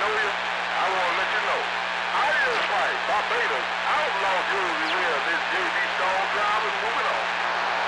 know you, I want to let you know. I just fight Barbados outlaw Josie Ware, this JB Stone driving moving on.